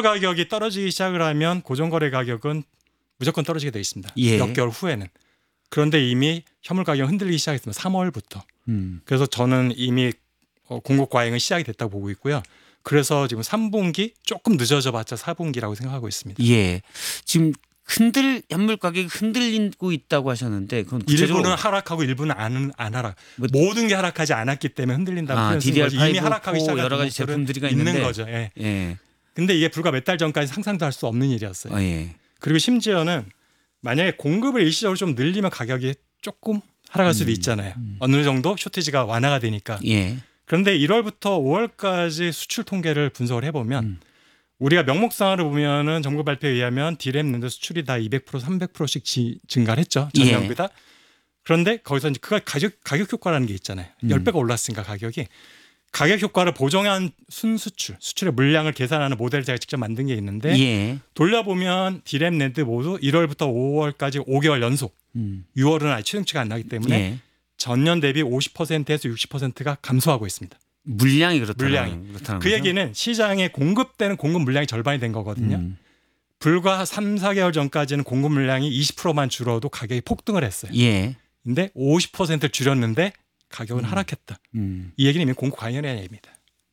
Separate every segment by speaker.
Speaker 1: 가격이 떨어지기 시작을 하면 고정거래 가격은 무조건 떨어지게 돼 있습니다.
Speaker 2: 예.
Speaker 1: 몇 개월 후에는. 그런데 이미 현물 가격이 흔들리기 시작했습니다. 3월부터. 그래서 저는 이미 공급 과잉은 시작이 됐다고 보고 있고요. 그래서 지금 3분기 조금 늦어져 봤자 4분기라고 생각하고 있습니다.
Speaker 2: 예. 지금 현물 가격이 흔들리고 있다고 하셨는데 그건 구체적으로
Speaker 1: 일부는 하락하고 일부는 안 하락. 모든 게 하락하지 않았기 때문에 흔들린다고 표현을 쓴 거죠.
Speaker 2: DDR5
Speaker 1: 이미 하락하기 시작한
Speaker 2: 여러 가지 제품들이
Speaker 1: 있는 거죠. 예.
Speaker 2: 예.
Speaker 1: 근데 이게 불과 몇 달 전까지 상상도 할 수 없는 일이었어요.
Speaker 2: 예.
Speaker 1: 그리고 심지어는 만약에 공급을 일시적으로 좀 늘리면 가격이 조금 하락할 수도 있잖아요. 어느 정도 쇼티지가 완화가 되니까.
Speaker 2: 예.
Speaker 1: 그런데 1월부터 5월까지 수출 통계를 분석을 해보면 우리가 명목상으로 보면은 정부 발표에 의하면 디램 낸드 수출이 다 200% 300%씩 증가를 했죠. 전년보다. 그런데 거기서 이제 그 가격 효과라는 게 있잖아요. 10배가 올랐으니까 가격이. 가격 효과를 보정한 수출의 물량을 계산하는 모델을 제가 직접 만든 게 있는데
Speaker 2: 예.
Speaker 1: 돌려보면 디램 낸드 모두 1월부터 5월까지 5개월 연속 6월은 아직 최종치가 안 나기 때문에
Speaker 2: 예.
Speaker 1: 전년 대비 50%에서 60%가 감소하고 있습니다.
Speaker 2: 물량이
Speaker 1: 물량이.
Speaker 2: 그렇다는
Speaker 1: 그
Speaker 2: 거죠?
Speaker 1: 얘기는 시장에 공급되는 공급 물량이 절반이 된 거거든요. 불과 3, 4개월 전까지는 공급 물량이 20%만 줄어도 가격이 폭등을 했어요.
Speaker 2: 예.
Speaker 1: 근데 50%를 줄였는데 가격은 하락했다. 이 얘기는 이미 공급 과잉이라는 얘기입니다.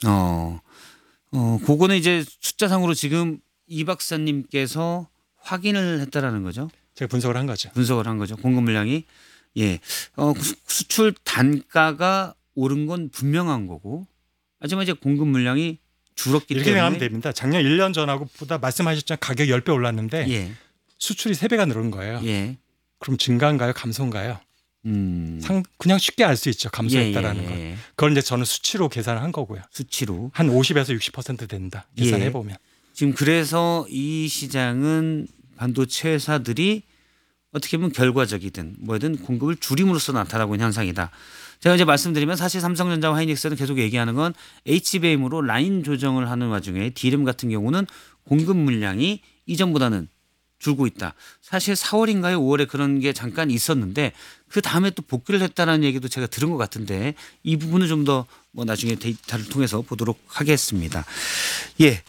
Speaker 2: 그거는 이제 숫자상으로 지금 이 박사님께서 확인을 했다라는 거죠.
Speaker 1: 제가 분석을 한 거죠.
Speaker 2: 분석을 한 거죠. 공급 물량이. 예. 수출 단가가 오른 건 분명한 거고. 하지만 이제 공급 물량이 줄었기
Speaker 1: 이렇게
Speaker 2: 때문에.
Speaker 1: 생각하면 됩니다. 작년 1년 전하고 보다 말씀하셨지만 가격이 10배 올랐는데
Speaker 2: 예.
Speaker 1: 수출이 3배가 늘은 거예요.
Speaker 2: 예.
Speaker 1: 그럼 증가인가요? 감소인가요? 그냥 쉽게 알 수 있죠. 감소했다라는 거. 그걸 이제 저는 수치로 계산을 한 거고요.
Speaker 2: 수치로.
Speaker 1: 한 50에서 60% 된다. 계산해 보면.
Speaker 2: 지금 그래서 이 시장은 반도체 회사들이 어떻게 보면 결과적이든 뭐든 공급을 줄임으로써 나타나고 있는 현상이다. 제가 이제 말씀드리면 사실 삼성전자와 하이닉스는 계속 얘기하는 건 HBM으로 라인 조정을 하는 와중에 D램 같은 경우는 공급 물량이 이전보다는 줄고 있다. 사실 4월인가요? 5월에 그런 게 잠깐 있었는데 그 다음에 또 복귀를 했다는 얘기도 제가 들은 것 같은데 이 부분은 좀 더 뭐 나중에 데이터를 통해서 보도록 하겠습니다. 예.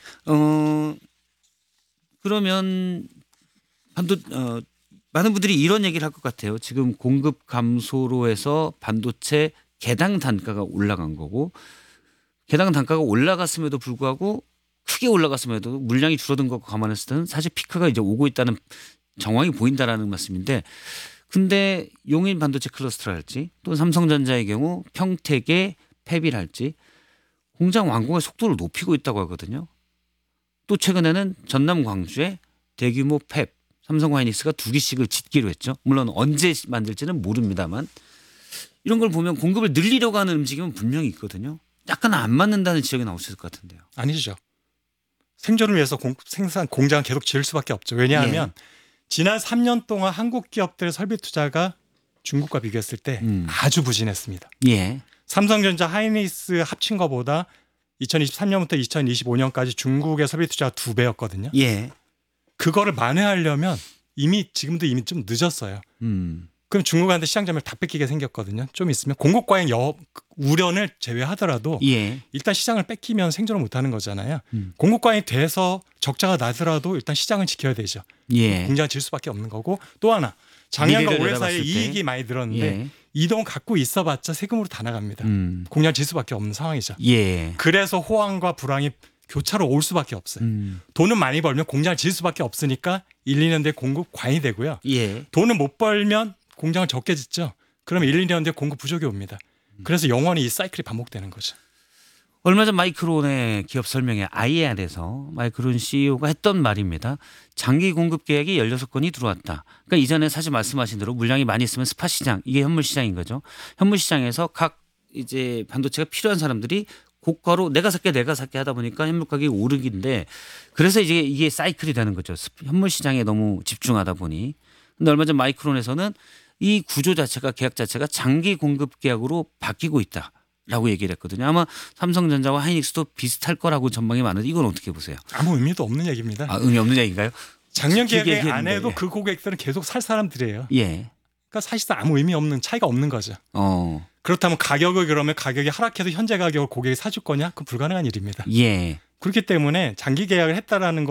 Speaker 2: 그러면 많은 분들이 이런 얘기를 할 것 같아요. 지금 공급 감소로 해서 반도체 개당 단가가 올라간 거고 개당 단가가 올라갔음에도 불구하고 크게 올라갔음에도 물량이 줄어든 거 감안했을 때는 사실 피크가 이제 오고 있다는 정황이 보인다라는 말씀인데 근데 용인 반도체 클러스터랄지 또 삼성전자의 경우 평택의 팹이랄지 공장 완공의 속도를 높이고 있다고 하거든요. 또 최근에는 전남 광주에 대규모 팹 삼성과 하이닉스가 2개씩을 짓기로 했죠. 물론 언제 만들지는 모릅니다만 이런 걸 보면 공급을 늘리려고 하는 움직임은 분명히 있거든요. 약간 안 맞는다는 지적이 나올 수 있을 것 같은데요.
Speaker 1: 아니죠. 생존을 위해서 생산 공장을 계속 지을 수밖에 없죠. 왜냐하면 지난 3년 동안 한국 기업들의 설비 투자가 중국과 비교했을 때 아주 부진했습니다.
Speaker 2: 예.
Speaker 1: 삼성전자 하이닉스 합친 것보다 2023년부터 2025년까지 중국의 설비 투자가 2배였거든요.
Speaker 2: 예.
Speaker 1: 그거를 만회하려면 지금도 이미 좀 늦었어요. 그럼 중국한테 시장 점유율 다 뺏기게 생겼거든요. 좀 있으면 공급 과잉 우려를 제외하더라도 일단 시장을 뺏기면 생존을 못하는 거잖아요. 공급 과잉이 돼서 적자가 나더라도 일단 시장을 지켜야 되죠. 공장을 질 수밖에 없는 거고 또 하나 작년과 올해 사이에 이익이 많이 늘었는데 이 돈 갖고 있어봤자 세금으로 다 나갑니다. 공장을 질 수밖에 없는 상황이죠. 그래서 호황과 불황이 교차로 올 수밖에 없어요. 돈은 많이 벌면 공장을 질 수밖에 없으니까 1, 2년 뒤에 공급 과잉이 되고요. 돈은 못 벌면 공장을 적게 짓죠. 그러면 1, 2년 뒤에 공급 부족이 옵니다. 그래서 영원히 이 사이클이 반복되는 거죠.
Speaker 2: 얼마 전 마이크론의 기업 설명회 IR에서 마이크론 CEO가 했던 말입니다. 장기 공급 계약이 16건이 들어왔다. 그러니까 이전에 사실 말씀하신 대로 물량이 많이 있으면 스팟 시장, 이게 현물 시장인 거죠. 현물 시장에서 각 이제 반도체가 필요한 사람들이 고가로 내가 살게 하다 보니까 현물 가격이 오르긴데 그래서 이제 이게 사이클이 되는 거죠. 현물 시장에 너무 집중하다 보니. 근데 얼마 전 마이크론에서는 이 구조 자체가 계약 자체가 장기 공급 계약으로 바뀌고 있다라고 얘기를 했거든요. 아마 삼성전자와 하이닉스도 비슷할 거라고 전망이 많은데 이건 어떻게 보세요?
Speaker 1: 아무 의미도 없는 얘기입니다.
Speaker 2: 의미 없는 얘기인가요?
Speaker 1: 작년 계약 안 해도 그 고객들은 계속 살 사람들이에요. 그러니까 사실상 아무 의미 없는 차이가 없는 거죠. 그렇다면 그러면 가격이 하락해도 현재 가격을 고객이 사줄 거냐? 그건 불가능한 일입니다. 그렇기 때문에 장기 계약을 했다라는